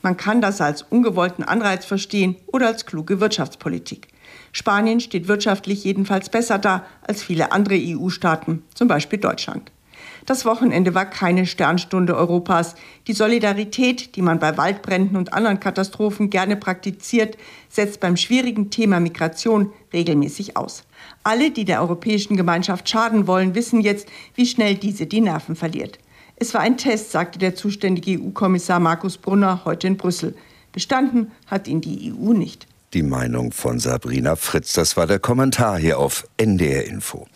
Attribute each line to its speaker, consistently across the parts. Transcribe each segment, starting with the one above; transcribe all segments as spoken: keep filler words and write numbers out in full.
Speaker 1: Man kann das als ungewollten Anreiz verstehen oder als kluge Wirtschaftspolitik. Spanien steht wirtschaftlich jedenfalls besser da als viele andere E U-Staaten, zum Beispiel Deutschland. Das Wochenende war keine Sternstunde Europas. Die Solidarität, die man bei Waldbränden und anderen Katastrophen gerne praktiziert, setzt beim schwierigen Thema Migration regelmäßig aus. Alle, die der Europäischen Gemeinschaft schaden wollen, wissen jetzt, wie schnell diese die Nerven verliert. Es war ein Test, sagte der zuständige E U-Kommissar Markus Brunner heute in Brüssel. Bestanden hat ihn die E U nicht.
Speaker 2: Die Meinung von Sabrina Fritz, das war der Kommentar hier auf N D R Info.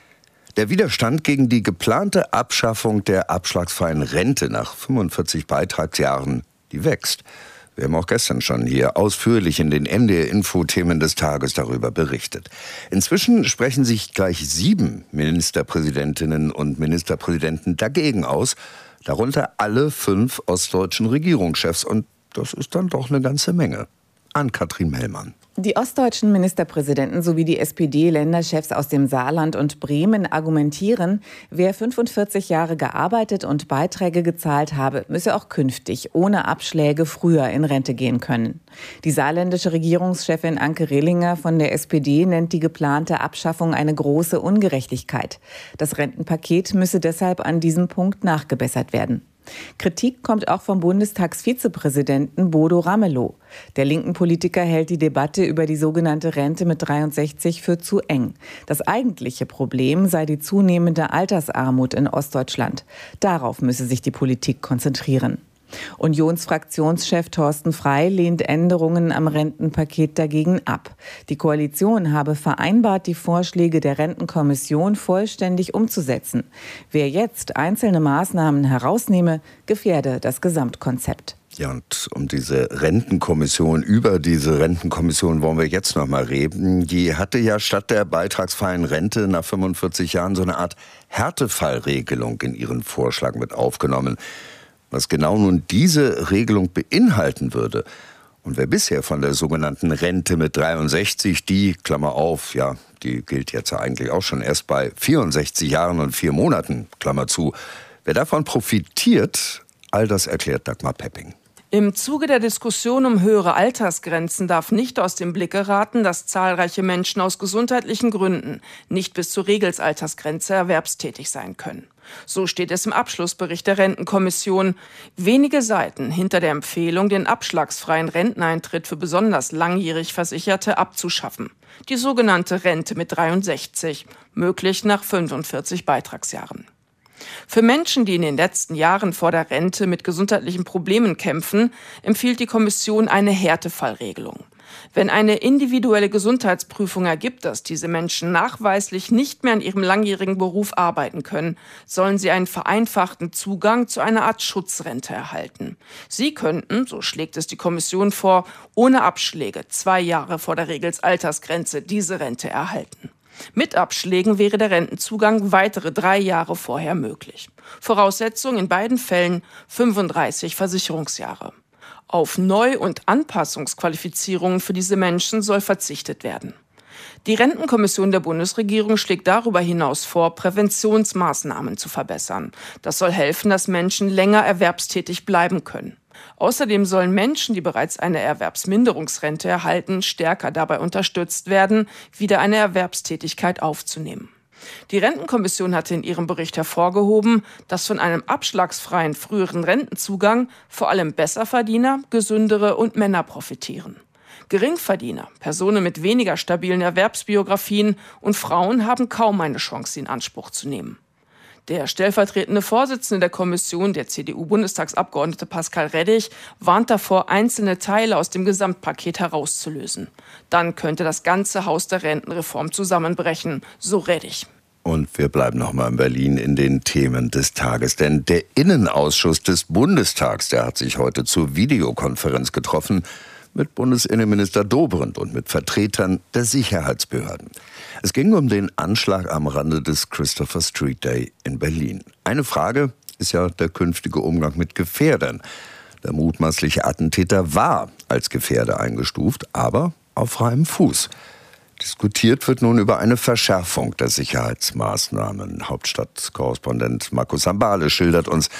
Speaker 2: Der Widerstand gegen die geplante Abschaffung der abschlagsfreien Rente nach fünfundvierzig Beitragsjahren, die wächst. Wir haben auch gestern schon hier ausführlich in den N D R-Info-Themen des Tages darüber berichtet. Inzwischen sprechen sich gleich sieben Ministerpräsidentinnen und Ministerpräsidenten dagegen aus, darunter alle fünf ostdeutschen Regierungschefs. Und das ist dann doch eine ganze Menge. Ann-Kathrin Mellmann.
Speaker 3: Die ostdeutschen Ministerpräsidenten sowie die S P D-Länderchefs aus dem Saarland und Bremen argumentieren, wer fünfundvierzig Jahre gearbeitet und Beiträge gezahlt habe, müsse auch künftig ohne Abschläge früher in Rente gehen können. Die saarländische Regierungschefin Anke Rehlinger von der S P D nennt die geplante Abschaffung eine große Ungerechtigkeit. Das Rentenpaket müsse deshalb an diesem Punkt nachgebessert werden. Kritik kommt auch vom Bundestagsvizepräsidenten Bodo Ramelow. Der linken Politiker hält die Debatte über die sogenannte Rente mit dreiundsechzig für zu eng. Das eigentliche Problem sei die zunehmende Altersarmut in Ostdeutschland. Darauf müsse sich die Politik konzentrieren. Unionsfraktionschef Thorsten Frey lehnt Änderungen am Rentenpaket dagegen ab. Die Koalition habe vereinbart, die Vorschläge der Rentenkommission vollständig umzusetzen. Wer jetzt einzelne Maßnahmen herausnehme, gefährde das Gesamtkonzept.
Speaker 2: Ja, und um diese Rentenkommission, über diese Rentenkommission wollen wir jetzt noch mal reden. Die hatte ja statt der beitragsfreien Rente nach fünfundvierzig Jahren so eine Art Härtefallregelung in ihren Vorschlag mit aufgenommen. Was genau nun diese Regelung beinhalten würde und wer bisher von der sogenannten Rente mit dreiundsechzig, die, Klammer auf, ja, die gilt jetzt eigentlich auch schon erst bei vierundsechzig Jahren und vier Monaten, Klammer zu, wer davon profitiert, all das erklärt Dagmar Pepping.
Speaker 4: Im Zuge der Diskussion um höhere Altersgrenzen darf nicht aus dem Blick geraten, dass zahlreiche Menschen aus gesundheitlichen Gründen nicht bis zur Regelsaltersgrenze erwerbstätig sein können. So steht es im Abschlussbericht der Rentenkommission. Wenige Seiten hinter der Empfehlung, den abschlagsfreien Renteneintritt für besonders langjährig Versicherte abzuschaffen. Die sogenannte Rente mit dreiundsechzig, möglich nach fünfundvierzig Beitragsjahren. Für Menschen, die in den letzten Jahren vor der Rente mit gesundheitlichen Problemen kämpfen, empfiehlt die Kommission eine Härtefallregelung. Wenn eine individuelle Gesundheitsprüfung ergibt, dass diese Menschen nachweislich nicht mehr in ihrem langjährigen Beruf arbeiten können, sollen sie einen vereinfachten Zugang zu einer Art Schutzrente erhalten. Sie könnten, so schlägt es die Kommission vor, ohne Abschläge zwei Jahre vor der Regelsaltersgrenze diese Rente erhalten. Mit Abschlägen wäre der Rentenzugang weitere drei Jahre vorher möglich. Voraussetzung in beiden Fällen fünfunddreißig Versicherungsjahre. Auf Neu- und Anpassungsqualifizierungen für diese Menschen soll verzichtet werden. Die Rentenkommission der Bundesregierung schlägt darüber hinaus vor, Präventionsmaßnahmen zu verbessern. Das soll helfen, dass Menschen länger erwerbstätig bleiben können. Außerdem sollen Menschen, die bereits eine Erwerbsminderungsrente erhalten, stärker dabei unterstützt werden, wieder eine Erwerbstätigkeit aufzunehmen. Die Rentenkommission hatte in ihrem Bericht hervorgehoben, dass von einem abschlagsfreien früheren Rentenzugang vor allem Besserverdiener, Gesündere und Männer profitieren. Geringverdiener, Personen mit weniger stabilen Erwerbsbiografien und Frauen haben kaum eine Chance, ihn in Anspruch zu nehmen. Der stellvertretende Vorsitzende der Kommission, der C D U-Bundestagsabgeordnete Pascal Reddig, warnt davor, einzelne Teile aus dem Gesamtpaket herauszulösen. Dann könnte das ganze Haus der Rentenreform zusammenbrechen, so Reddig.
Speaker 2: Und wir bleiben noch mal in Berlin in den Themen des Tages. Denn der Innenausschuss des Bundestags, der hat sich heute zur Videokonferenz getroffen mit Bundesinnenminister Dobrindt und mit Vertretern der Sicherheitsbehörden. Es ging um den Anschlag am Rande des Christopher Street Day in Berlin. Eine Frage ist ja der künftige Umgang mit Gefährdern. Der mutmaßliche Attentäter war als Gefährder eingestuft, aber auf freiem Fuß. Diskutiert wird nun über eine Verschärfung der Sicherheitsmaßnahmen. Hauptstadtkorrespondent Markus Sambale schildert uns,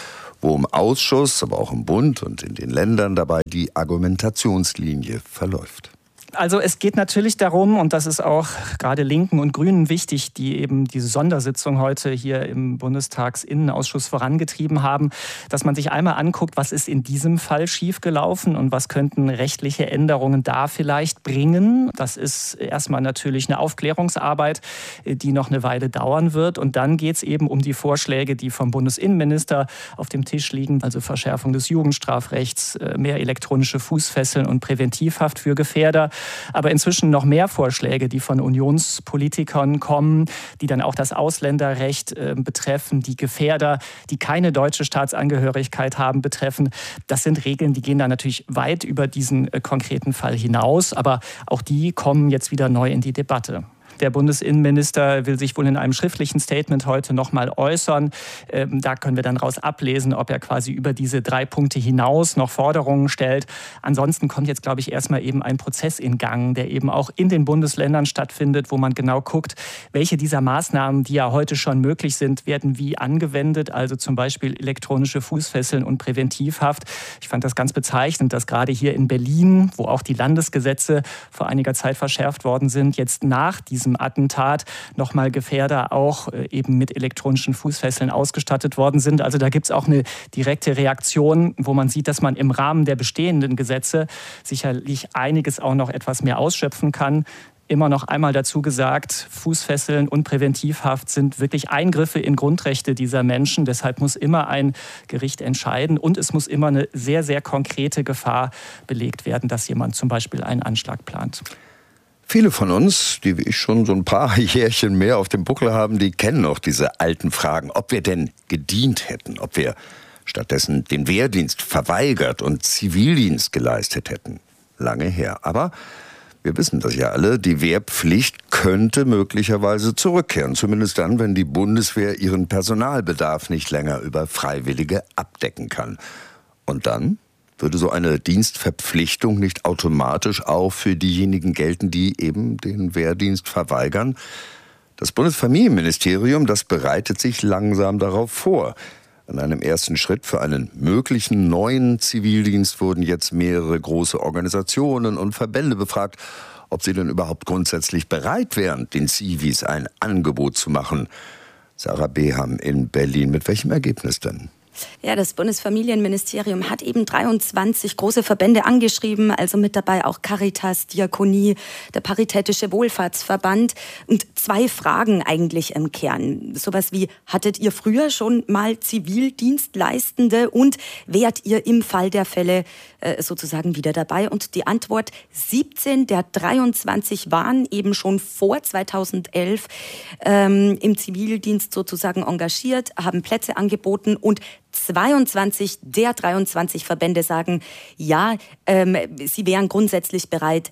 Speaker 2: wo im Ausschuss, aber auch im Bund und in den Ländern dabei die Argumentationslinie verläuft.
Speaker 5: Also es geht natürlich darum, und das ist auch gerade Linken und Grünen wichtig, die eben diese Sondersitzung heute hier im Bundestagsinnenausschuss vorangetrieben haben, dass man sich einmal anguckt, was ist in diesem Fall schiefgelaufen und was könnten rechtliche Änderungen da vielleicht bringen. Das ist erstmal natürlich eine Aufklärungsarbeit, die noch eine Weile dauern wird. Und dann geht es eben um die Vorschläge, die vom Bundesinnenminister auf dem Tisch liegen, also Verschärfung des Jugendstrafrechts, mehr elektronische Fußfesseln und Präventivhaft für Gefährder. Aber inzwischen noch mehr Vorschläge, die von Unionspolitikern kommen, die dann auch das Ausländerrecht äh, betreffen, die Gefährder, die keine deutsche Staatsangehörigkeit haben, betreffen. Das sind Regeln, die gehen da natürlich weit über diesen äh, konkreten Fall hinaus. Aber auch die kommen jetzt wieder neu in die Debatte. Der Bundesinnenminister will sich wohl in einem schriftlichen Statement heute noch mal äußern. Ähm, da können wir dann raus ablesen, ob er quasi über diese drei Punkte hinaus noch Forderungen stellt. Ansonsten kommt jetzt, glaube ich, erstmal eben ein Prozess in Gang, der eben auch in den Bundesländern stattfindet, wo man genau guckt, welche dieser Maßnahmen, die ja heute schon möglich sind, werden wie angewendet. Also zum Beispiel elektronische Fußfesseln und Präventivhaft. Ich fand das ganz bezeichnend, dass gerade hier in Berlin, wo auch die Landesgesetze vor einiger Zeit verschärft worden sind, jetzt nach diesem Attentat nochmal Gefährder auch eben mit elektronischen Fußfesseln ausgestattet worden sind. Also da gibt es auch eine direkte Reaktion, wo man sieht, dass man im Rahmen der bestehenden Gesetze sicherlich einiges auch noch etwas mehr ausschöpfen kann. Immer noch einmal dazu gesagt, Fußfesseln und Präventivhaft sind wirklich Eingriffe in Grundrechte dieser Menschen. Deshalb muss immer ein Gericht entscheiden und es muss immer eine sehr, sehr konkrete Gefahr belegt werden, dass jemand zum Beispiel einen Anschlag plant.
Speaker 2: Viele von uns, die wie ich schon so ein paar Jährchen mehr auf dem Buckel haben, die kennen noch diese alten Fragen, ob wir denn gedient hätten, ob wir stattdessen den Wehrdienst verweigert und Zivildienst geleistet hätten. Lange her. Aber wir wissen das ja alle, die Wehrpflicht könnte möglicherweise zurückkehren. Zumindest dann, wenn die Bundeswehr ihren Personalbedarf nicht länger über Freiwillige abdecken kann. Und dann? Würde so eine Dienstverpflichtung nicht automatisch auch für diejenigen gelten, die eben den Wehrdienst verweigern? Das Bundesfamilienministerium, das bereitet sich langsam darauf vor. In einem ersten Schritt für einen möglichen neuen Zivildienst wurden jetzt mehrere große Organisationen und Verbände befragt, ob sie denn überhaupt grundsätzlich bereit wären, den Zivis ein Angebot zu machen. Sarah Beham in Berlin. Mit welchem Ergebnis denn?
Speaker 6: Ja, das Bundesfamilienministerium hat eben dreiundzwanzig große Verbände angeschrieben, also mit dabei auch Caritas, Diakonie, der Paritätische Wohlfahrtsverband. Und zwei Fragen eigentlich im Kern. Sowas wie, hattet ihr früher schon mal Zivildienstleistende und wärt ihr im Fall der Fälle äh, sozusagen wieder dabei? Und die Antwort, siebzehn der dreiundzwanzig waren eben schon vor zweitausendelf ähm, im Zivildienst sozusagen engagiert, haben Plätze angeboten und zweiundzwanzig der dreiundzwanzig Verbände sagen, ja, ähm, sie wären grundsätzlich bereit,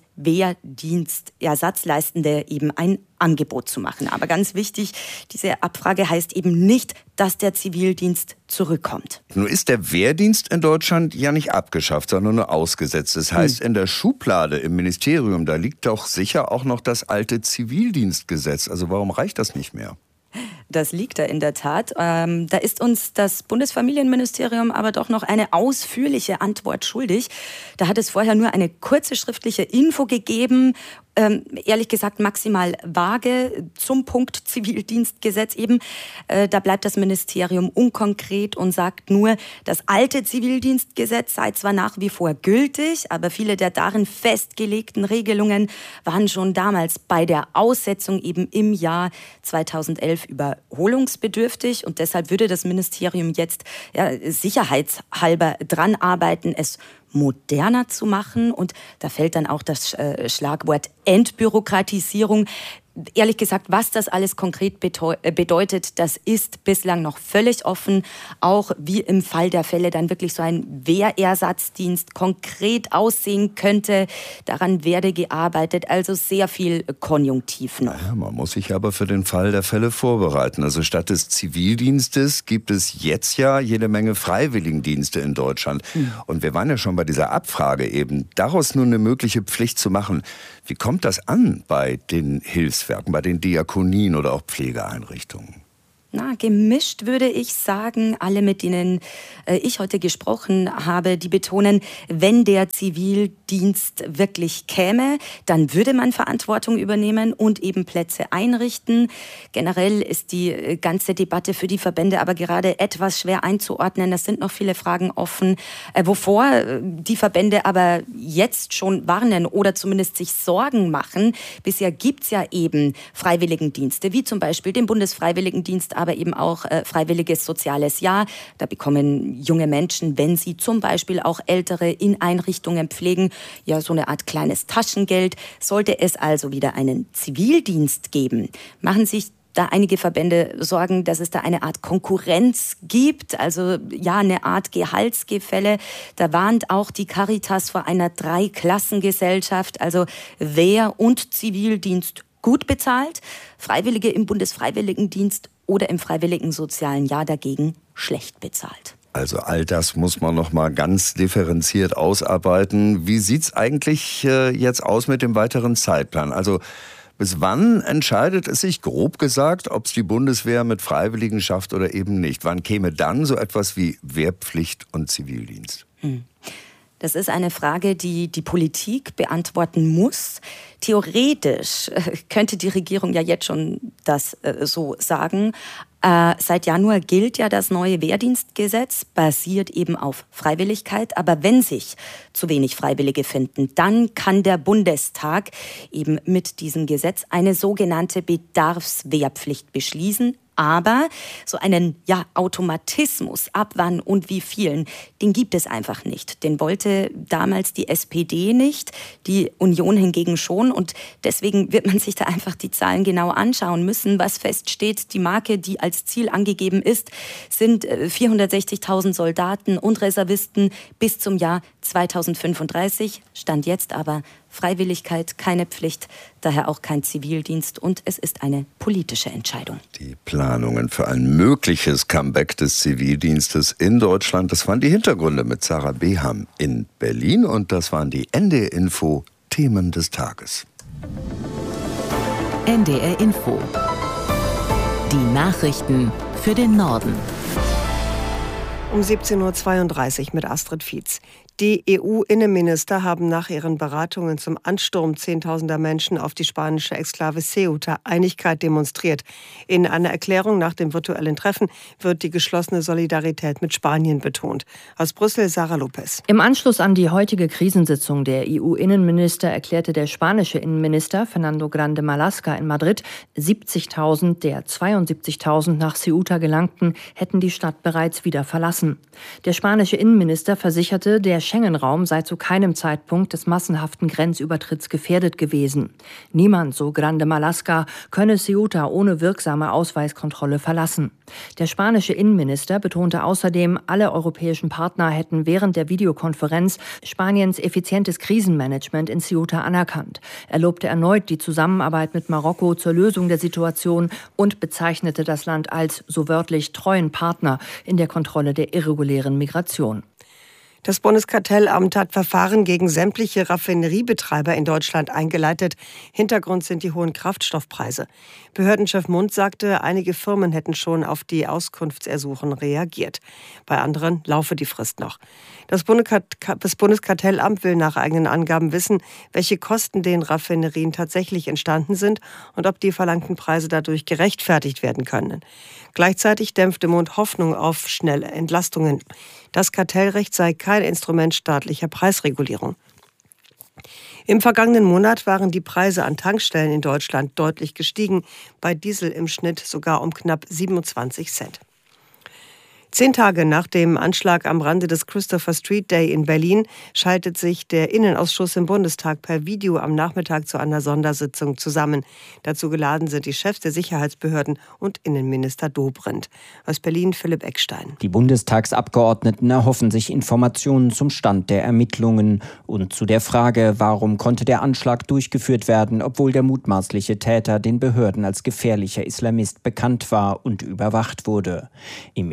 Speaker 6: Wehrdienstersatzleistende eben ein Angebot zu machen. Aber ganz wichtig, diese Abfrage heißt eben nicht, dass der Zivildienst zurückkommt.
Speaker 2: Nun ist der Wehrdienst in Deutschland ja nicht abgeschafft, sondern nur ausgesetzt. Das heißt, hm. in der Schublade im Ministerium, da liegt doch sicher auch noch das alte Zivildienstgesetz. Also warum reicht das nicht mehr?
Speaker 6: Das liegt da in der Tat. Ähm, da ist uns das Bundesfamilienministerium aber doch noch eine ausführliche Antwort schuldig. Da hat es vorher nur eine kurze schriftliche Info gegeben, ähm, ehrlich gesagt maximal vage zum Punkt Zivildienstgesetz eben. Äh, da bleibt das Ministerium unkonkret und sagt nur, das alte Zivildienstgesetz sei zwar nach wie vor gültig, aber viele der darin festgelegten Regelungen waren schon damals bei der Aussetzung eben im Jahr zweitausendelf überholungsbedürftig und deshalb würde das Ministerium jetzt ja, sicherheitshalber dran arbeiten, es moderner zu machen. Und da fällt dann auch das äh, Schlagwort Entbürokratisierung. Ehrlich gesagt, was das alles konkret bedeutet, das ist bislang noch völlig offen. Auch wie im Fall der Fälle dann wirklich so ein Wehrersatzdienst konkret aussehen könnte, daran werde gearbeitet. Also sehr viel Konjunktiv noch.
Speaker 2: Ja, man muss sich aber für den Fall der Fälle vorbereiten. Also statt des Zivildienstes gibt es jetzt ja jede Menge Freiwilligendienste in Deutschland. Hm. Und wir waren ja schon bei dieser Abfrage eben, daraus nun eine mögliche Pflicht zu machen. Wie kommt das an bei den Hilfswerken, bei den Diakonien oder auch Pflegeeinrichtungen?
Speaker 6: Na, gemischt würde ich sagen. Alle, mit denen äh, ich heute gesprochen habe, die betonen, wenn der Zivildienst wirklich käme, dann würde man Verantwortung übernehmen und eben Plätze einrichten. Generell ist die äh, ganze Debatte für die Verbände aber gerade etwas schwer einzuordnen. Es sind noch viele Fragen offen, äh, wovor äh, die Verbände aber jetzt schon warnen oder zumindest sich Sorgen machen. Bisher gibt's ja eben Freiwilligendienste, wie zum Beispiel den Bundesfreiwilligendienst, aber eben auch äh, freiwilliges soziales Jahr. Da bekommen junge Menschen, wenn sie zum Beispiel auch Ältere in Einrichtungen pflegen, ja so eine Art kleines Taschengeld. Sollte es also wieder einen Zivildienst geben, machen sich da einige Verbände sorgen, dass es da eine Art Konkurrenz gibt, also ja, eine Art Gehaltsgefälle. Da warnt auch die Caritas vor einer Dreiklassengesellschaft, also Wehr- und Zivildienst gut bezahlt, Freiwillige im Bundesfreiwilligendienst oder im freiwilligen sozialen Jahr dagegen schlecht bezahlt.
Speaker 2: Also all das muss man noch mal ganz differenziert ausarbeiten. Wie sieht's eigentlich äh, jetzt aus mit dem weiteren Zeitplan? Also bis wann entscheidet es sich, grob gesagt, ob es die Bundeswehr mit Freiwilligen schafft oder eben nicht? Wann käme dann so etwas wie Wehrpflicht und Zivildienst?
Speaker 6: Hm. Das ist eine Frage, die die Politik beantworten muss. Theoretisch äh, könnte die Regierung ja jetzt schon das äh, so sagen. Äh, seit Januar gilt ja das neue Wehrdienstgesetz, basiert eben auf Freiwilligkeit. Aber wenn sich zu wenig Freiwillige finden, dann kann der Bundestag eben mit diesem Gesetz eine sogenannte Bedarfswehrpflicht beschließen. Aber so einen ja, Automatismus, ab wann und wie vielen, den gibt es einfach nicht. Den wollte damals die S P D nicht, die Union hingegen schon. Und deswegen wird man sich da einfach die Zahlen genau anschauen müssen. Was feststeht, die Marke, die als Ziel angegeben ist, sind vierhundertsechzigtausend Soldaten und Reservisten bis zum Jahr zweitausendfünfunddreißig. Stand jetzt aber Freiwilligkeit, keine Pflicht, daher auch kein Zivildienst und es ist eine politische Entscheidung.
Speaker 2: Die Planungen für ein mögliches Comeback des Zivildienstes in Deutschland, das waren die Hintergründe mit Sarah Beham in Berlin und das waren die N D R Info Themen des Tages.
Speaker 7: N D R Info. Die Nachrichten für den Norden.
Speaker 1: Um siebzehn Uhr zweiunddreißig mit Astrid Fietz. Die E U-Innenminister haben nach ihren Beratungen zum Ansturm zehntausender Menschen auf die spanische Exklave Ceuta Einigkeit demonstriert. In einer Erklärung nach dem virtuellen Treffen wird die geschlossene Solidarität mit Spanien betont. Aus Brüssel, Sarah Lopez.
Speaker 8: Im Anschluss an die heutige Krisensitzung der E U-Innenminister erklärte der spanische Innenminister Fernando Grande Marlaska in Madrid, siebzigtausend der zweiundsiebzigtausend nach Ceuta gelangten, hätten die Stadt bereits wieder verlassen. Der spanische Innenminister versicherte, der Schengen-Raum sei zu keinem Zeitpunkt des massenhaften Grenzübertritts gefährdet gewesen. Niemand, so Grande Marlaska, könne Ceuta ohne wirksame Ausweiskontrolle verlassen. Der spanische Innenminister betonte außerdem, alle europäischen Partner hätten während der Videokonferenz Spaniens effizientes Krisenmanagement in Ceuta anerkannt. Er lobte erneut die Zusammenarbeit mit Marokko zur Lösung der Situation und bezeichnete das Land als, so wörtlich, treuen Partner in der Kontrolle der irregulären Migration.
Speaker 1: Das Bundeskartellamt hat Verfahren gegen sämtliche Raffineriebetreiber in Deutschland eingeleitet. Hintergrund sind die hohen Kraftstoffpreise. Behördenchef Mund sagte, einige Firmen hätten schon auf die Auskunftsersuchen reagiert. Bei anderen laufe die Frist noch. Das Bundeskartellamt will nach eigenen Angaben wissen, welche Kosten den Raffinerien tatsächlich entstanden sind und ob die verlangten Preise dadurch gerechtfertigt werden können. Gleichzeitig dämpfte Mund Hoffnung auf schnelle Entlastungen. Das Kartellrecht sei kein Instrument staatlicher Preisregulierung. Im vergangenen Monat waren die Preise an Tankstellen in Deutschland deutlich gestiegen, bei Diesel im Schnitt sogar um knapp siebenundzwanzig Cent. Zehn Tage nach dem Anschlag am Rande des Christopher Street Day in Berlin schaltet sich der Innenausschuss im Bundestag per Video am Nachmittag zu einer Sondersitzung zusammen. Dazu geladen sind die Chefs der Sicherheitsbehörden und Innenminister Dobrindt. Aus Berlin Philipp Eckstein.
Speaker 9: Die Bundestagsabgeordneten erhoffen sich Informationen zum Stand der Ermittlungen und zu der Frage, warum konnte der Anschlag durchgeführt werden, obwohl der mutmaßliche Täter den Behörden als gefährlicher Islamist bekannt war und überwacht wurde. Im Interview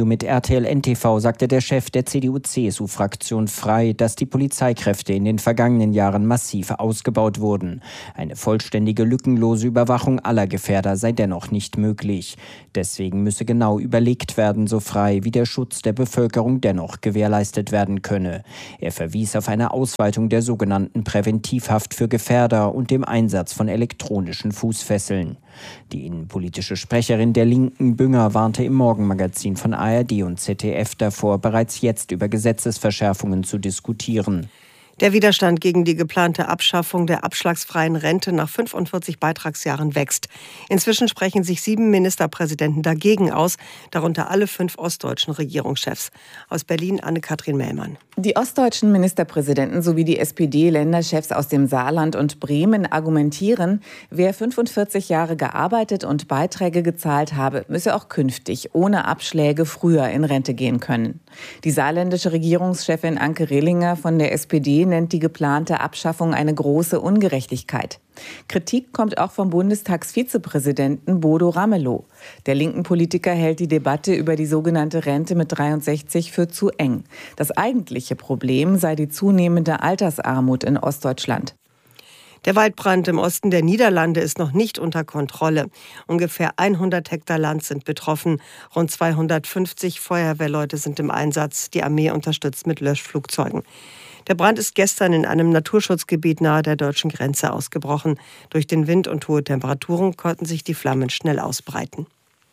Speaker 9: mit R T L N T V sagte der Chef der C D U C S U-Fraktion frei, dass die Polizeikräfte in den vergangenen Jahren massiv ausgebaut wurden. Eine vollständige, lückenlose Überwachung aller Gefährder sei dennoch nicht möglich. Deswegen müsse genau überlegt werden, so frei, wie der Schutz der Bevölkerung dennoch gewährleistet werden könne. Er verwies auf eine Ausweitung der sogenannten Präventivhaft für Gefährder und dem Einsatz von elektronischen Fußfesseln. Die innenpolitische Sprecherin der Linken, Bünger, warnte im Morgenmagazin von A R D und Z D F davor, bereits jetzt über Gesetzesverschärfungen zu diskutieren.
Speaker 1: Der Widerstand gegen die geplante Abschaffung der abschlagsfreien Rente nach fünfundvierzig Beitragsjahren wächst. Inzwischen sprechen sich sieben Ministerpräsidenten dagegen aus, darunter alle fünf ostdeutschen Regierungschefs. Aus Berlin Anne-Kathrin Mellmann.
Speaker 3: Die ostdeutschen Ministerpräsidenten sowie die S P D-Länderchefs aus dem Saarland und Bremen argumentieren, wer fünfundvierzig Jahre gearbeitet und Beiträge gezahlt habe, müsse auch künftig ohne Abschläge früher in Rente gehen können. Die saarländische Regierungschefin Anke Rehlinger von der S P D nennt die geplante Abschaffung eine große Ungerechtigkeit. Kritik kommt auch vom Bundestagsvizepräsidenten Bodo Ramelow. Der linken Politiker hält die Debatte über die sogenannte Rente mit dreiundsechzig für zu eng. Das eigentliche Problem sei die zunehmende Altersarmut in Ostdeutschland.
Speaker 1: Der Waldbrand im Osten der Niederlande ist noch nicht unter Kontrolle. Ungefähr hundert Hektar Land sind betroffen. Rund zweihundertfünfzig Feuerwehrleute sind im Einsatz. Die Armee unterstützt mit Löschflugzeugen. Der Brand ist gestern in einem Naturschutzgebiet nahe der deutschen Grenze ausgebrochen. Durch den Wind und hohe Temperaturen konnten sich die Flammen schnell ausbreiten.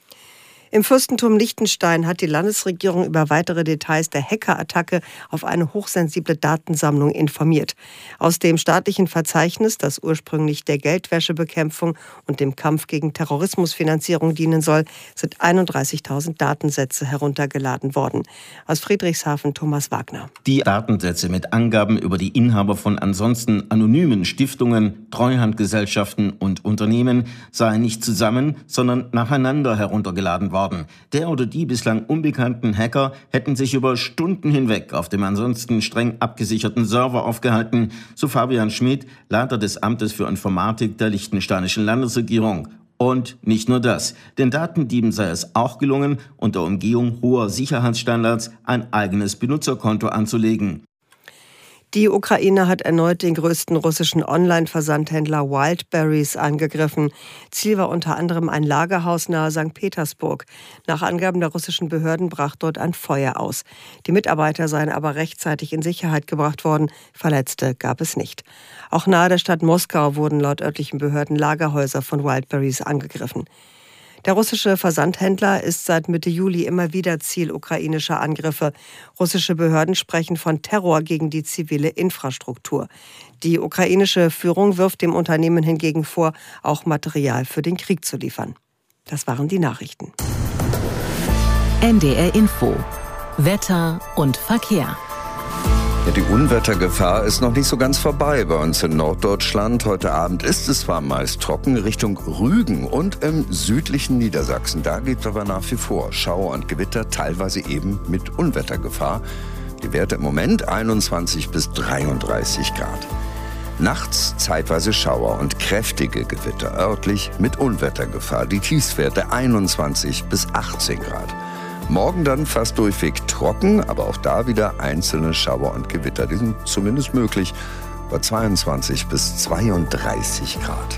Speaker 1: Im Fürstentum Liechtenstein hat die Landesregierung über weitere Details der Hackerattacke auf eine hochsensible Datensammlung informiert. Aus dem staatlichen Verzeichnis, das ursprünglich der Geldwäschebekämpfung und dem Kampf gegen Terrorismusfinanzierung dienen soll, sind einunddreißigtausend Datensätze heruntergeladen worden. Aus Friedrichshafen Thomas Wagner.
Speaker 10: Die Datensätze mit Angaben über die Inhaber von ansonsten anonymen Stiftungen, Treuhandgesellschaften und Unternehmen seien nicht zusammen, sondern nacheinander heruntergeladen worden. Der oder die bislang unbekannten Hacker hätten sich über Stunden hinweg auf dem ansonsten streng abgesicherten Server aufgehalten, so Fabian Schmidt, Leiter des Amtes für Informatik der liechtensteinischen Landesregierung. Und nicht nur das, den Datendieben sei es auch gelungen, unter Umgehung hoher Sicherheitsstandards ein eigenes Benutzerkonto anzulegen.
Speaker 1: Die Ukraine hat erneut den größten russischen Online-Versandhändler Wildberries angegriffen. Ziel war unter anderem ein Lagerhaus nahe Sankt Petersburg. Nach Angaben der russischen Behörden brach dort ein Feuer aus. Die Mitarbeiter seien aber rechtzeitig in Sicherheit gebracht worden. Verletzte gab es nicht. Auch nahe der Stadt Moskau wurden laut örtlichen Behörden Lagerhäuser von Wildberries angegriffen. Der russische Versandhändler ist seit Mitte Juli immer wieder Ziel ukrainischer Angriffe. Russische Behörden sprechen von Terror gegen die zivile Infrastruktur. Die ukrainische Führung wirft dem Unternehmen hingegen vor, auch Material für den Krieg zu liefern. Das waren die Nachrichten.
Speaker 7: N D R Info. Wetter und Verkehr.
Speaker 2: Ja, die Unwettergefahr ist noch nicht so ganz vorbei bei uns in Norddeutschland. Heute Abend ist es zwar meist trocken Richtung Rügen und im südlichen Niedersachsen. Da gibt es aber nach wie vor Schauer und Gewitter, teilweise eben mit Unwettergefahr. Die Werte im Moment einundzwanzig bis dreiunddreißig Grad. Nachts zeitweise Schauer und kräftige Gewitter, örtlich mit Unwettergefahr. Die Tiefstwerte einundzwanzig bis achtzehn Grad. Morgen dann fast durchweg trocken, aber auch da wieder einzelne Schauer und Gewitter. Die sind zumindest möglich bei zweiundzwanzig bis zweiunddreißig Grad.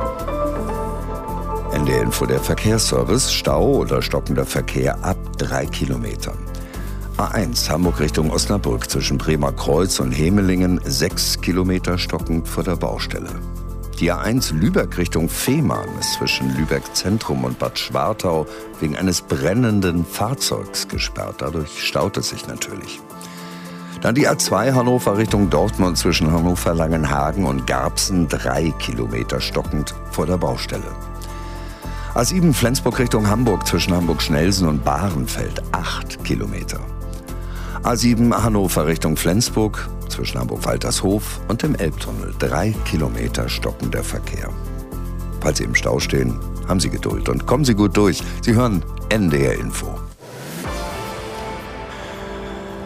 Speaker 2: N D R Info, der Verkehrsservice. Stau oder stockender Verkehr ab drei Kilometern. A eins Hamburg Richtung Osnabrück zwischen Bremer Kreuz und Hemelingen sechs Kilometer stockend vor der Baustelle. Die A eins Lübeck Richtung Fehmarn ist zwischen Lübeck Zentrum und Bad Schwartau wegen eines brennenden Fahrzeugs gesperrt. Dadurch staut es sich natürlich. Dann die A zwei Hannover Richtung Dortmund zwischen Hannover Langenhagen und Garbsen drei Kilometer stockend vor der Baustelle. A sieben Flensburg Richtung Hamburg zwischen Hamburg-Schnelsen und Bahrenfeld acht Kilometer. A sieben Hannover Richtung Flensburg zwischen Hamburg-Waltershof und dem Elbtunnel. Drei Kilometer stockender Verkehr. Falls Sie im Stau stehen, haben Sie Geduld und kommen Sie gut durch. Sie hören N D R Info.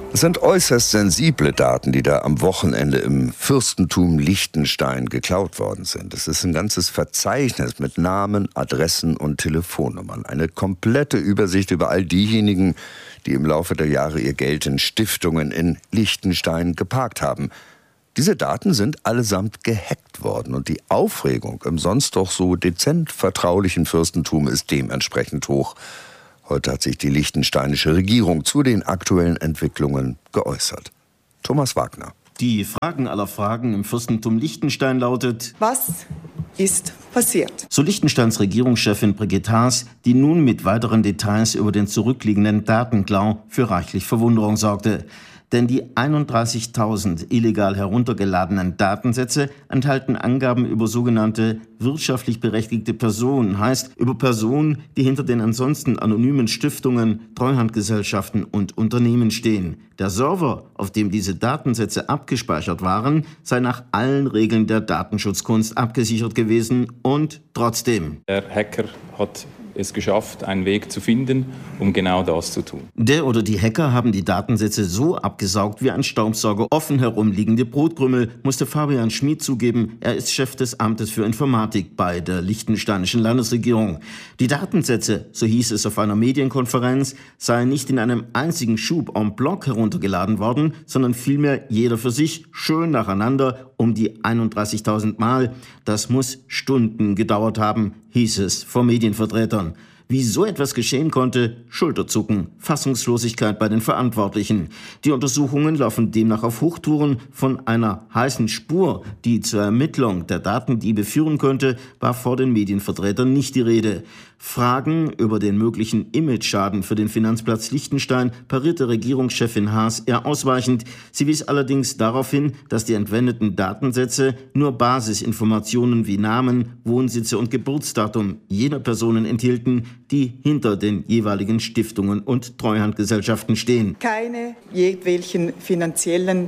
Speaker 2: Es sind äußerst sensible Daten, die da am Wochenende im Fürstentum Liechtenstein geklaut worden sind. Es ist ein ganzes Verzeichnis mit Namen, Adressen und Telefonnummern. Eine komplette Übersicht über all diejenigen, die im Laufe der Jahre ihr Geld in Stiftungen in Liechtenstein geparkt haben. Diese Daten sind allesamt gehackt worden und die Aufregung im sonst doch so dezent vertraulichen Fürstentum ist dementsprechend hoch. Heute hat sich die liechtensteinische Regierung zu den aktuellen Entwicklungen geäußert. Thomas Wagner.
Speaker 10: Die Fragen aller Fragen im Fürstentum Liechtenstein lautet:
Speaker 11: Was ist passiert?
Speaker 10: So Liechtensteins Regierungschefin Brigitte Haas, die nun mit weiteren Details über den zurückliegenden Datenklau für reichlich Verwunderung sorgte. Denn die einunddreißigtausend illegal heruntergeladenen Datensätze enthalten Angaben über sogenannte wirtschaftlich berechtigte Personen, heißt über Personen, die hinter den ansonsten anonymen Stiftungen, Treuhandgesellschaften und Unternehmen stehen. Der Server, auf dem diese Datensätze abgespeichert waren, sei nach allen Regeln der Datenschutzkunst abgesichert gewesen und trotzdem.
Speaker 12: Der Hacker hat es geschafft, einen Weg zu finden, um genau das zu tun.
Speaker 10: Der oder die Hacker haben die Datensätze so abgesaugt wie ein Staubsauger offen herumliegende Brotkrümel, musste Fabian Schmid zugeben. Er ist Chef des Amtes für Informatik bei der liechtensteinischen Landesregierung. Die Datensätze, so hieß es auf einer Medienkonferenz, seien nicht in einem einzigen Schub en bloc heruntergeladen worden, sondern vielmehr jeder für sich, schön nacheinander, um die einunddreißigtausend Mal. Das muss Stunden gedauert haben, hieß es vor Medienvertretern. Wie so etwas geschehen konnte, Schulterzucken, Fassungslosigkeit bei den Verantwortlichen. Die Untersuchungen laufen demnach auf Hochtouren. Von einer heißen Spur, die zur Ermittlung der Datendiebe führen könnte, war vor den Medienvertretern nicht die Rede. Fragen über den möglichen Imageschaden für den Finanzplatz Liechtenstein parierte Regierungschefin Haas eher ausweichend. Sie wies allerdings darauf hin, dass die entwendeten Datensätze nur Basisinformationen wie Namen, Wohnsitze und Geburtsdatum jener Personen enthielten, die hinter den jeweiligen Stiftungen und Treuhandgesellschaften stehen.
Speaker 11: Keine jedwelchen finanziellen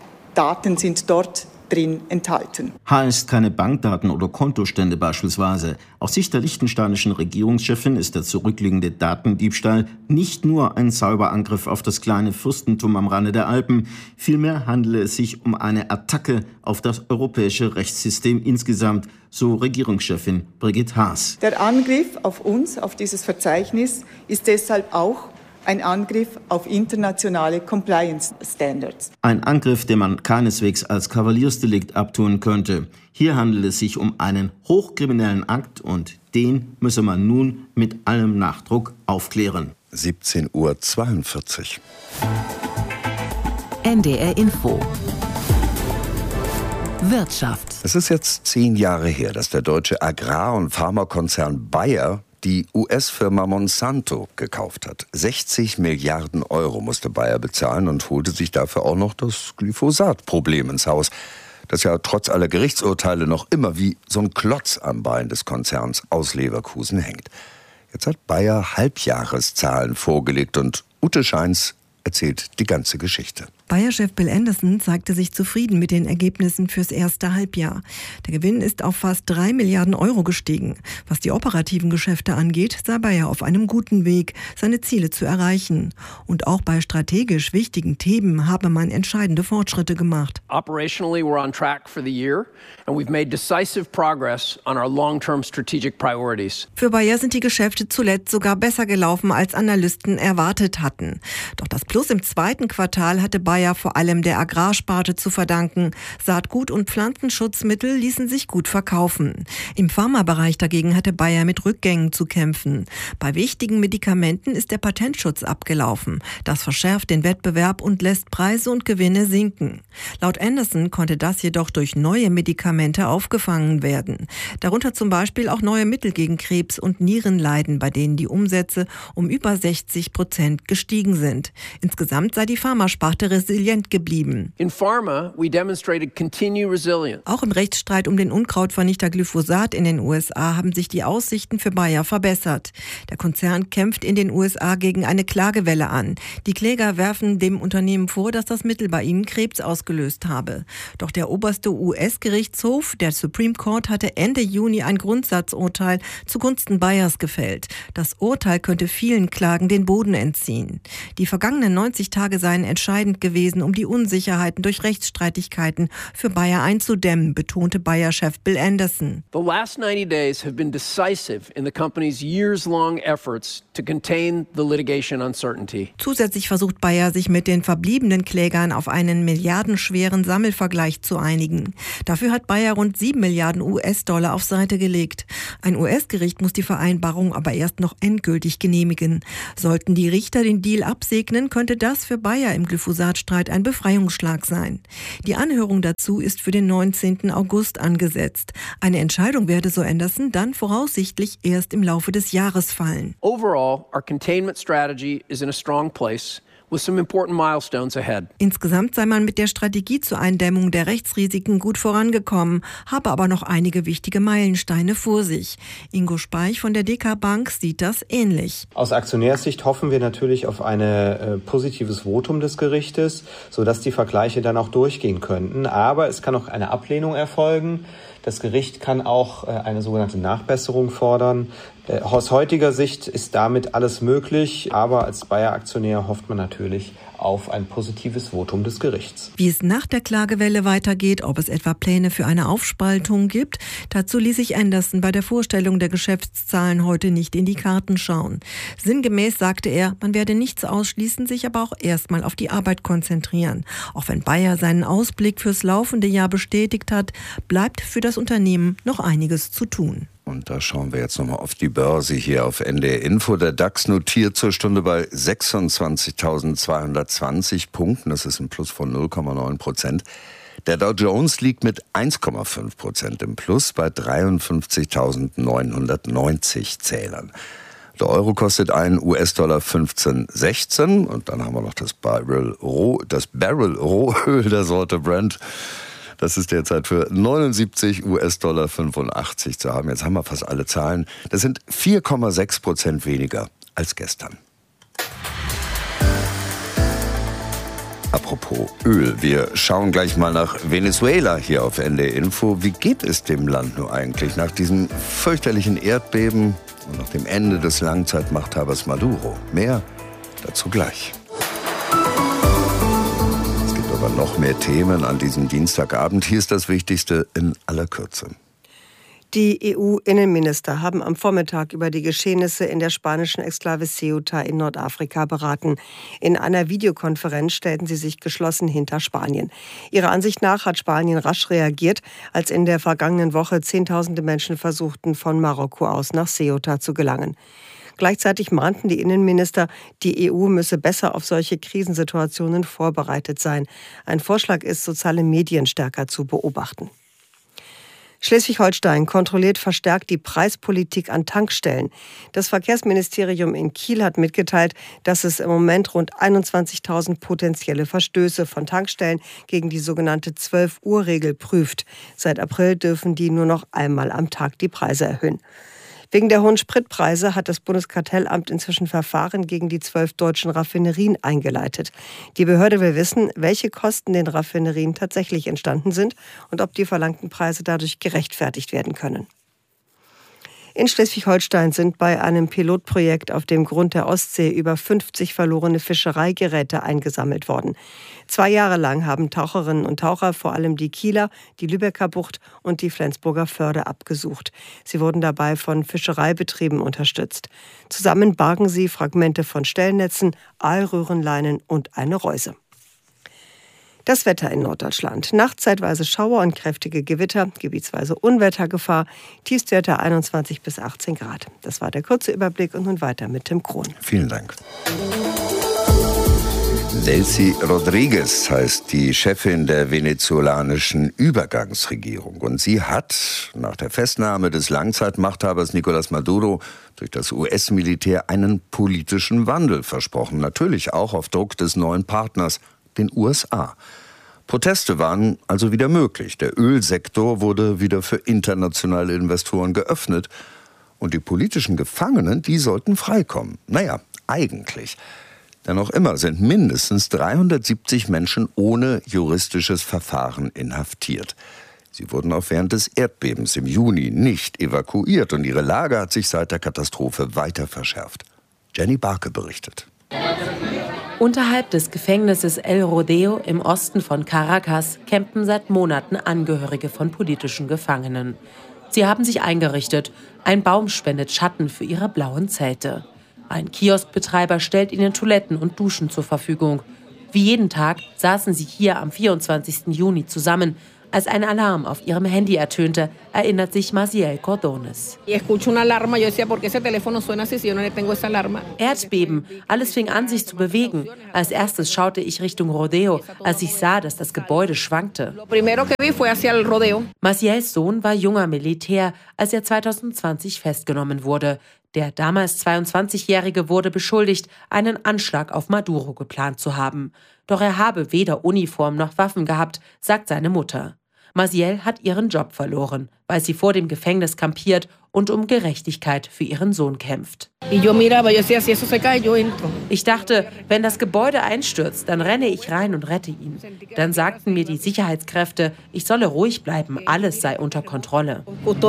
Speaker 11: Daten sind dort drin enthalten.
Speaker 10: Heißt keine Bankdaten oder Kontostände beispielsweise. Aus Sicht der liechtensteinischen Regierungschefin ist der zurückliegende Datendiebstahl nicht nur ein Cyberangriff auf das kleine Fürstentum am Rande der Alpen. Vielmehr handele es sich um eine Attacke auf das europäische Rechtssystem insgesamt, so Regierungschefin Brigitte Haas.
Speaker 11: Der Angriff auf uns, auf dieses Verzeichnis, ist deshalb auch ein Angriff auf internationale Compliance Standards.
Speaker 10: Ein Angriff, den man keineswegs als Kavaliersdelikt abtun könnte. Hier handelt es sich um einen hochkriminellen Akt und den müsse man nun mit allem Nachdruck aufklären.
Speaker 2: siebzehn Uhr zweiundvierzig.
Speaker 7: N D R Info. Wirtschaft.
Speaker 2: Es ist jetzt zehn Jahre her, dass der deutsche Agrar- und Pharmakonzern Bayer die U S-Firma Monsanto gekauft hat. sechzig Milliarden Euro musste Bayer bezahlen und holte sich dafür auch noch das Glyphosat-Problem ins Haus, das ja trotz aller Gerichtsurteile noch immer wie so ein Klotz am Bein des Konzerns aus Leverkusen hängt. Jetzt hat Bayer Halbjahreszahlen vorgelegt und Ute Scheins erzählt die ganze Geschichte.
Speaker 13: Bayer-Chef Bill Anderson zeigte sich zufrieden mit den Ergebnissen fürs erste Halbjahr. Der Gewinn ist auf fast drei Milliarden Euro gestiegen. Was die operativen Geschäfte angeht, sei Bayer auf einem guten Weg, seine Ziele zu erreichen. Und auch bei strategisch wichtigen Themen habe man entscheidende Fortschritte gemacht.
Speaker 14: Operationally, we're on track for the year and we've made decisive progress on our long-term strategic priorities.
Speaker 13: Für Bayer sind die Geschäfte zuletzt sogar besser gelaufen, als Analysten erwartet hatten. Doch das Plus im zweiten Quartal hatte Bayer vor allem der Agrarsparte zu verdanken. Saatgut- und Pflanzenschutzmittel ließen sich gut verkaufen. Im Pharmabereich dagegen hatte Bayer mit Rückgängen zu kämpfen. Bei wichtigen Medikamenten ist der Patentschutz abgelaufen. Das verschärft den Wettbewerb und lässt Preise und Gewinne sinken. Laut Anderson konnte das jedoch durch neue Medikamente aufgefangen werden. Darunter zum Beispiel auch neue Mittel gegen Krebs und Nierenleiden, bei denen die Umsätze um über sechzig Prozent gestiegen sind. Insgesamt sei die Pharmasparte resilient resilient geblieben.
Speaker 14: In pharma, we demonstrated continued resilience.
Speaker 13: Auch im Rechtsstreit um den Unkrautvernichter Glyphosat in den U S A haben sich die Aussichten für Bayer verbessert. Der Konzern kämpft in den U S A gegen eine Klagewelle an. Die Kläger werfen dem Unternehmen vor, dass das Mittel bei ihnen Krebs ausgelöst habe. Doch der oberste U S-Gerichtshof, der Supreme Court, hatte Ende Juni ein Grundsatzurteil zugunsten Bayers gefällt. Das Urteil könnte vielen Klagen den Boden entziehen. Die vergangenen neunzig Tage seien entscheidend gewesen, um die Unsicherheiten durch Rechtsstreitigkeiten für Bayer einzudämmen, betonte Bayer-Chef Bill Anderson.
Speaker 14: The last ninety days have been decisive in the company's years-long efforts to contain the litigation uncertainty.
Speaker 13: Zusätzlich versucht Bayer, sich mit den verbliebenen Klägern auf einen milliardenschweren Sammelvergleich zu einigen. Dafür hat Bayer rund sieben Milliarden U S-Dollar auf Seite gelegt. Ein U S-Gericht muss die Vereinbarung aber erst noch endgültig genehmigen. Sollten die Richter den Deal absegnen, könnte das für Bayer im Glyphosatstreit ein Befreiungsschlag sein. Die Anhörung dazu ist für den neunzehnten August angesetzt. Eine Entscheidung werde, so Anderson, dann voraussichtlich erst im Laufe des Jahres fallen.
Speaker 14: Overall, our containment strategy is in a strong place, with some important milestones ahead.
Speaker 13: Insgesamt sei man mit der Strategie zur Eindämmung der Rechtsrisiken gut vorangekommen, habe aber noch einige wichtige Meilensteine vor sich. Ingo Speich von der D K Bank sieht das ähnlich.
Speaker 15: Aus Aktionärssicht hoffen wir natürlich auf ein äh, positives Votum des Gerichtes, sodass die Vergleiche dann auch durchgehen könnten. Aber es kann auch eine Ablehnung erfolgen. Das Gericht kann auch äh, eine sogenannte Nachbesserung fordern. Äh, aus heutiger Sicht ist damit alles möglich, aber als Bayer-Aktionär hofft man natürlich auf ein positives Votum des Gerichts.
Speaker 13: Wie es nach der Klagewelle weitergeht, ob es etwa Pläne für eine Aufspaltung gibt, dazu ließ sich Anderson bei der Vorstellung der Geschäftszahlen heute nicht in die Karten schauen. Sinngemäß sagte er, man werde nichts ausschließen, sich aber auch erstmal auf die Arbeit konzentrieren. Auch wenn Bayer seinen Ausblick fürs laufende Jahr bestätigt hat, bleibt für das Unternehmen noch einiges zu tun.
Speaker 2: Und da schauen wir jetzt nochmal auf die Börse hier auf N D R Info. Der DAX notiert zur Stunde bei sechsundzwanzigtausendzweihundertzwanzig Punkten. Das ist ein Plus von null Komma neun Prozent. Der Dow Jones liegt mit eins Komma fünf Prozent im Plus bei dreiundfünfzigtausendneunhundertneunzig Zählern. Der Euro kostet einen U S-Dollar fünfzehn sechzehn. Und dann haben wir noch das Barrel Roh, das Barrel Rohöl der Sorte Brent. Das ist derzeit für neunundsiebzig U S-Dollar fünfundachtzig zu haben. Jetzt haben wir fast alle Zahlen. Das sind vier Komma sechs Prozent weniger als gestern. Apropos Öl, wir schauen gleich mal nach Venezuela hier auf N D R Info. Wie geht es dem Land nur eigentlich nach diesem fürchterlichen Erdbeben und nach dem Ende des Langzeitmachthabers Maduro? Mehr dazu gleich. Aber noch mehr Themen an diesem Dienstagabend. Hier ist das Wichtigste in aller Kürze.
Speaker 16: Die E U-Innenminister haben am Vormittag über die Geschehnisse in der spanischen Exklave Ceuta in Nordafrika beraten. In einer Videokonferenz stellten sie sich geschlossen hinter Spanien. Ihrer Ansicht nach hat Spanien rasch reagiert, als in der vergangenen Woche Zehntausende Menschen versuchten, von Marokko aus nach Ceuta zu gelangen. Gleichzeitig mahnten die Innenminister, die E U müsse besser auf solche Krisensituationen vorbereitet sein. Ein Vorschlag ist, soziale Medien stärker zu beobachten. Schleswig-Holstein kontrolliert verstärkt die Preispolitik an Tankstellen. Das Verkehrsministerium in Kiel hat mitgeteilt, dass es im Moment rund einundzwanzigtausend potenzielle Verstöße von Tankstellen gegen die sogenannte zwölf-Uhr-Regel prüft. Seit April dürfen die nur noch einmal am Tag die Preise erhöhen. Wegen der hohen Spritpreise hat das Bundeskartellamt inzwischen Verfahren gegen die zwölf deutschen Raffinerien eingeleitet. Die Behörde will wissen, welche Kosten den Raffinerien tatsächlich entstanden sind und ob die verlangten Preise dadurch gerechtfertigt werden können. In Schleswig-Holstein sind bei einem Pilotprojekt auf dem Grund der Ostsee über fünfzig verlorene Fischereigeräte eingesammelt worden. Zwei Jahre lang haben Taucherinnen und Taucher vor allem die Kieler, die Lübecker Bucht und die Flensburger Förde abgesucht. Sie wurden dabei von Fischereibetrieben unterstützt. Zusammen bargen sie Fragmente von Stellnetzen, Aalröhrenleinen und eine Reuse. Das Wetter in Norddeutschland. Nachts zeitweise Schauer und kräftige Gewitter, gebietsweise Unwettergefahr, Tiefstwerte einundzwanzig bis achtzehn Grad. Das war der kurze Überblick und nun weiter mit Tim Krohn.
Speaker 2: Vielen Dank. Delcy Rodriguez heißt die Chefin der venezolanischen Übergangsregierung. Und sie hat nach der Festnahme des Langzeitmachthabers Nicolás Maduro durch das U S-Militär einen politischen Wandel versprochen. Natürlich auch auf Druck des neuen Partners den U S A. Proteste waren also wieder möglich. Der Ölsektor wurde wieder für internationale Investoren geöffnet. Und die politischen Gefangenen, die sollten freikommen. Naja, eigentlich. Denn noch immer sind mindestens dreihundertsiebzig Menschen ohne juristisches Verfahren inhaftiert. Sie wurden auch während des Erdbebens im Juni nicht evakuiert und ihre Lage hat sich seit der Katastrophe weiter verschärft. Jenny Barke berichtet.
Speaker 17: Unterhalb des Gefängnisses El Rodeo im Osten von Caracas campen seit Monaten Angehörige von politischen Gefangenen. Sie haben sich eingerichtet. Ein Baum spendet Schatten für ihre blauen Zelte. Ein Kioskbetreiber stellt ihnen Toiletten und Duschen zur Verfügung. Wie jeden Tag saßen sie hier am vierundzwanzigsten Juni zusammen. Als ein Alarm auf ihrem Handy ertönte, erinnert sich Maciel Cordones. Erdbeben. Alles fing an, sich zu bewegen. Als erstes schaute ich Richtung Rodeo, als ich sah, dass das Gebäude schwankte. Maciels Sohn war junger Militär, als er zweitausendzwanzig festgenommen wurde. Der damals zweiundzwanzigjährige wurde beschuldigt, einen Anschlag auf Maduro geplant zu haben. Doch er habe weder Uniform noch Waffen gehabt, sagt seine Mutter. Maciel hat ihren Job verloren, weil sie vor dem Gefängnis kampiert und um Gerechtigkeit für ihren Sohn kämpft. Ich dachte, wenn das Gebäude einstürzt, dann renne ich rein und rette ihn. Dann sagten mir die Sicherheitskräfte, ich solle ruhig bleiben, alles sei unter Kontrolle.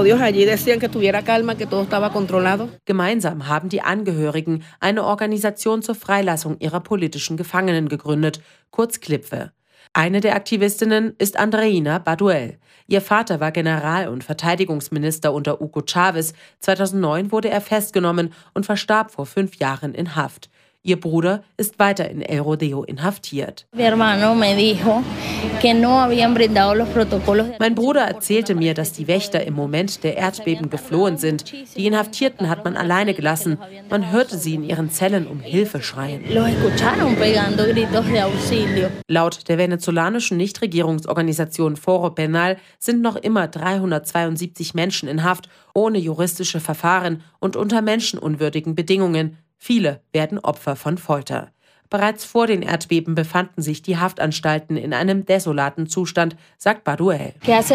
Speaker 17: Gemeinsam haben die Angehörigen eine Organisation zur Freilassung ihrer politischen Gefangenen gegründet, kurz CLIPWE. Eine der Aktivistinnen ist Andreina Baduel. Ihr Vater war General- und Verteidigungsminister unter Hugo Chávez. zweitausendneun wurde er festgenommen und verstarb vor fünf Jahren in Haft. Ihr Bruder ist weiter in El Rodeo inhaftiert. Mein Bruder erzählte mir, dass die Wächter im Moment der Erdbeben geflohen sind. Die Inhaftierten hat man alleine gelassen. Man hörte sie in ihren Zellen um Hilfe schreien. Laut der venezolanischen Nichtregierungsorganisation Foro Penal sind noch immer dreihundertzweiundsiebzig Menschen in Haft, ohne juristische Verfahren und unter menschenunwürdigen Bedingungen. Viele werden Opfer von Folter. Bereits vor den Erdbeben befanden sich die Haftanstalten in einem desolaten Zustand, sagt Baduel.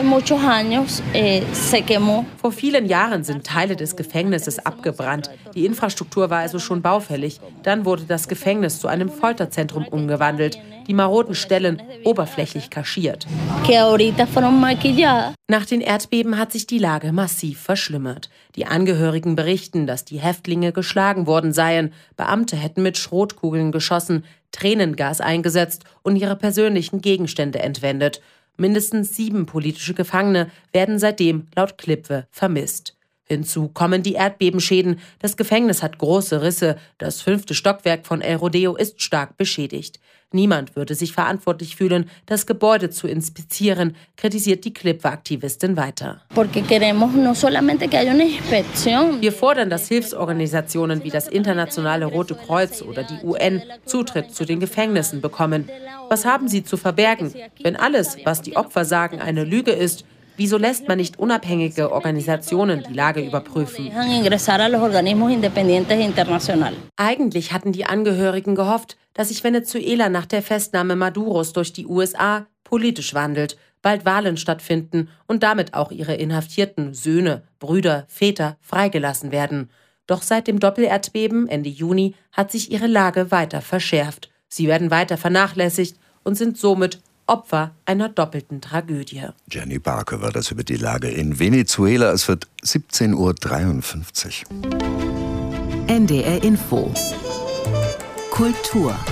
Speaker 17: Vor vielen Jahren sind Teile des Gefängnisses abgebrannt. Die Infrastruktur war also schon baufällig. Dann wurde das Gefängnis zu einem Folterzentrum umgewandelt. Die maroden Stellen oberflächlich kaschiert. Nach den Erdbeben hat sich die Lage massiv verschlimmert. Die Angehörigen berichten, dass die Häftlinge geschlagen worden seien. Beamte hätten mit Schrotkugeln geschossen, Tränengas eingesetzt und ihre persönlichen Gegenstände entwendet. Mindestens sieben politische Gefangene werden seitdem laut CLIPWE vermisst. Hinzu kommen die Erdbebenschäden. Das Gefängnis hat große Risse. Das fünfte Stockwerk von El Rodeo ist stark beschädigt. Niemand würde sich verantwortlich fühlen, das Gebäude zu inspizieren, kritisiert die CLIPWE-Aktivistin weiter. Wir fordern, dass Hilfsorganisationen wie das Internationale Rote Kreuz oder die U N Zutritt zu den Gefängnissen bekommen. Was haben sie zu verbergen? Wenn alles, was die Opfer sagen, eine Lüge ist, wieso lässt man nicht unabhängige Organisationen die Lage überprüfen? Eigentlich hatten die Angehörigen gehofft, dass sich Venezuela nach der Festnahme Maduros durch die U S A politisch wandelt, bald Wahlen stattfinden und damit auch ihre inhaftierten Söhne, Brüder, Väter freigelassen werden. Doch seit dem Doppelerdbeben Ende Juni hat sich ihre Lage weiter verschärft. Sie werden weiter vernachlässigt und sind somit Opfer einer doppelten Tragödie.
Speaker 2: Jenny Barke war das über die Lage in Venezuela. Es wird siebzehn Uhr dreiundfünfzig.
Speaker 7: N D R Info. Kultur.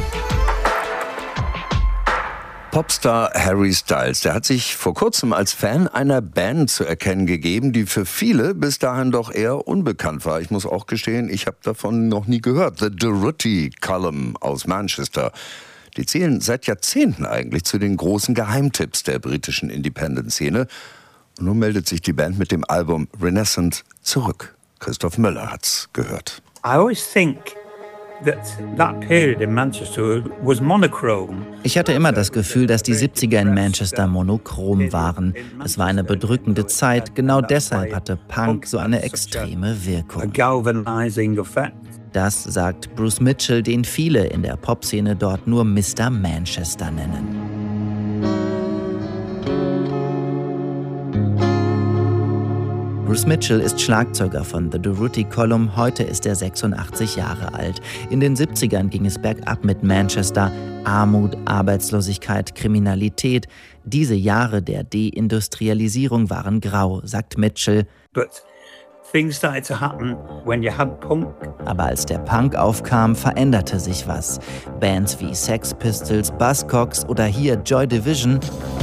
Speaker 2: Popstar Harry Styles, der hat sich vor kurzem als Fan einer Band zu erkennen gegeben, die für viele bis dahin doch eher unbekannt war. Ich muss auch gestehen, ich habe davon noch nie gehört. The Doherty Column aus Manchester. Die zählen seit Jahrzehnten eigentlich zu den großen Geheimtipps der britischen Independent-Szene. Und nun meldet sich die Band mit dem Album Renaissance zurück. Christoph Möller hat's gehört.
Speaker 18: I always think that that period in Manchester was monochrome.
Speaker 19: Ich hatte immer das Gefühl, dass die siebziger in Manchester monochrom waren. Es war eine bedrückende Zeit. Genau deshalb hatte Punk so eine extreme Wirkung. Das sagt Bruce Mitchell, den viele in der Popszene dort nur Mister Manchester nennen. Bruce Mitchell ist Schlagzeuger von The Durruti Column. Heute ist er sechsundachtzig Jahre alt. In den siebzigern ging es bergab mit Manchester. Armut, Arbeitslosigkeit, Kriminalität. Diese Jahre der Deindustrialisierung waren grau, sagt Mitchell.
Speaker 18: But things started to happen when you had punk.
Speaker 19: Aber als der Punk aufkam, veränderte sich was. Bands wie Sex Pistols, Buzzcocks oder hier Joy Division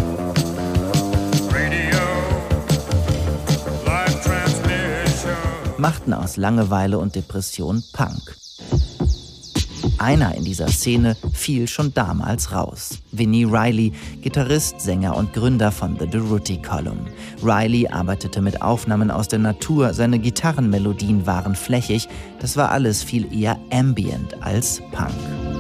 Speaker 19: machten aus Langeweile und Depression Punk. Einer in dieser Szene fiel schon damals raus. Vinnie Riley, Gitarrist, Sänger und Gründer von The Durruti Column. Riley arbeitete mit Aufnahmen aus der Natur, seine Gitarrenmelodien waren flächig, das war alles viel eher ambient als Punk.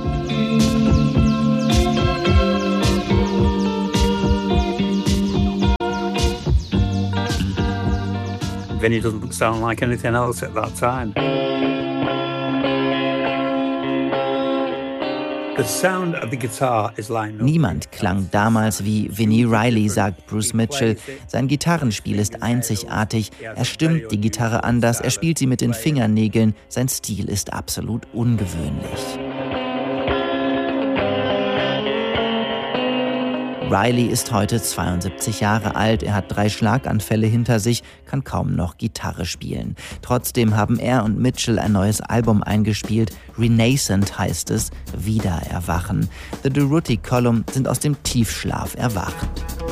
Speaker 18: Vinnie doesn't sound like anything else at that time. The sound of the guitar is like no.
Speaker 19: Niemand klang damals wie Vinnie Riley, sagt Bruce Mitchell. Sein Gitarrenspiel ist einzigartig. Er stimmt die Gitarre anders, er spielt sie mit den Fingernägeln. Sein Stil ist absolut ungewöhnlich. Riley ist heute zweiundsiebzig Jahre alt, er hat drei Schlaganfälle hinter sich, kann kaum noch Gitarre spielen. Trotzdem haben er und Mitchell ein neues Album eingespielt. Renascent heißt es, Wiedererwachen. The Durruti Column sind aus dem Tiefschlaf erwacht.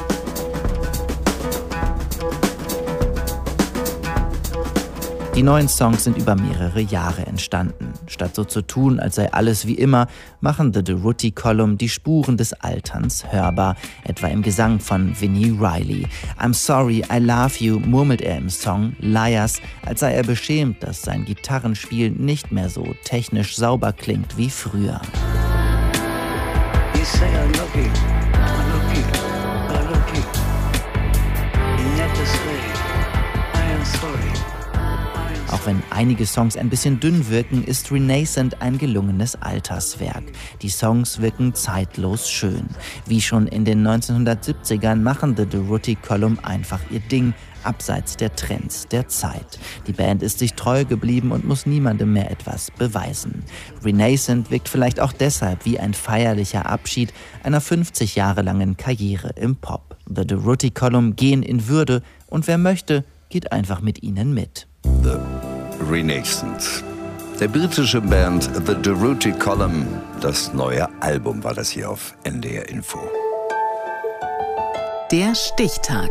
Speaker 19: Die neuen Songs sind über mehrere Jahre entstanden. Statt so zu tun, als sei alles wie immer, machen The Durruti Column die Spuren des Alterns hörbar, etwa im Gesang von Vinnie Riley. I'm sorry, I love you, murmelt er im Song Liars, als sei er beschämt, dass sein Gitarrenspiel nicht mehr so technisch sauber klingt wie früher. You say I love you, I love you, I love you. You never say I am sorry. Auch wenn einige Songs ein bisschen dünn wirken, ist Renascent ein gelungenes Alterswerk. Die Songs wirken zeitlos schön. Wie schon in den neunzehnhundertsiebzigern machen The Durruti Column einfach ihr Ding, abseits der Trends der Zeit. Die Band ist sich treu geblieben und muss niemandem mehr etwas beweisen. Renascent wirkt vielleicht auch deshalb wie ein feierlicher Abschied einer fünfzig Jahre langen Karriere im Pop. The Durruti Column gehen in Würde und wer möchte, geht einfach mit ihnen mit.
Speaker 2: The Renascent. Der britische Band The Durruti Column. Das neue Album war das hier auf N D R Info.
Speaker 7: Der Stichtag.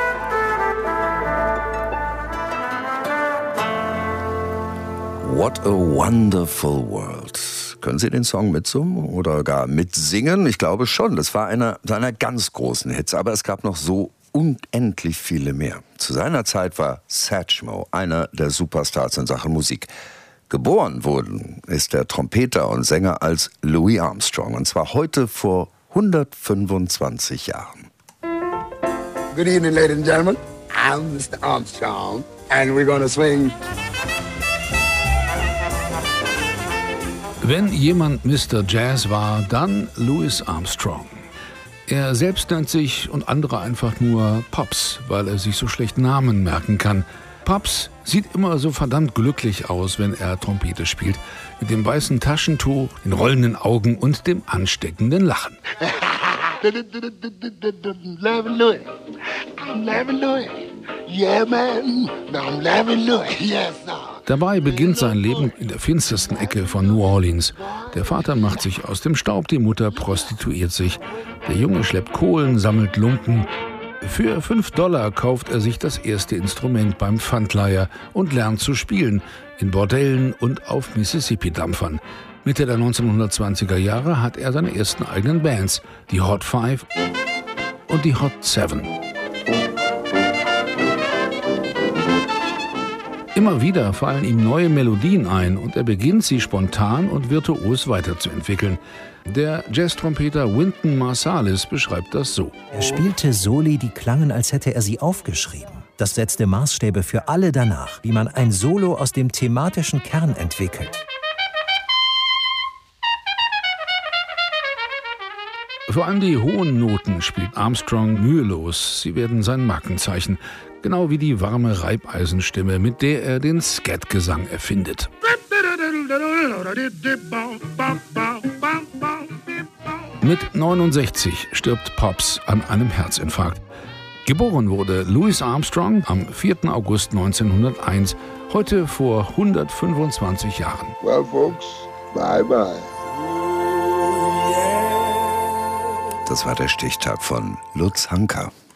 Speaker 2: What a wonderful world. Können Sie den Song mitsummen oder gar mitsingen? Ich glaube schon. Das war einer seiner ganz großen Hits. Aber es gab noch so unendlich viele mehr. Zu seiner Zeit war Satchmo einer der Superstars in Sachen Musik. Geboren wurden ist der Trompeter und Sänger als Louis Armstrong. Und zwar heute vor hundertfünfundzwanzig Jahren.
Speaker 20: Good evening, ladies and gentlemen. I'm Mister Armstrong. And we're gonna swing.
Speaker 21: Wenn jemand Mister Jazz war, dann Louis Armstrong. Er selbst nennt sich und andere einfach nur Pops, weil er sich so schlecht Namen merken kann. Pops sieht immer so verdammt glücklich aus, wenn er Trompete spielt. Mit dem weißen Taschentuch, den rollenden Augen und dem ansteckenden Lachen.
Speaker 20: Loving Louis. I'm loving Louis. Yeah, man. I'm loving Louis. Yes, sir.
Speaker 21: Dabei beginnt sein Leben in der finstersten Ecke von New Orleans. Der Vater macht sich aus dem Staub, die Mutter prostituiert sich. Der Junge schleppt Kohlen, sammelt Lumpen. Für fünf Dollar kauft er sich das erste Instrument beim Pfandleiher und lernt zu spielen, in Bordellen und auf Mississippi-Dampfern. Mitte der neunzehnhundertzwanziger Jahre hat er seine ersten eigenen Bands, die Hot Five und die Hot Seven. Immer wieder fallen ihm neue Melodien ein und er beginnt, sie spontan und virtuos weiterzuentwickeln. Der Jazztrompeter Wynton Marsalis beschreibt das so.
Speaker 22: Er spielte Soli, die klangen, als hätte er sie aufgeschrieben. Das setzte Maßstäbe für alle danach, wie man ein Solo aus dem thematischen Kern entwickelt.
Speaker 21: Vor allem die hohen Noten spielt Armstrong mühelos. Sie werden sein Markenzeichen. Genau wie die warme Reibeisenstimme, mit der er den Scat-Gesang erfindet. Mit neunundsechzig stirbt Pops an einem Herzinfarkt. Geboren wurde Louis Armstrong am vierten August neunzehnhunderteins, heute vor hundertfünfundzwanzig Jahren.
Speaker 20: Well, folks, bye bye.
Speaker 2: Das war der Stichtag von Lutz Hanka.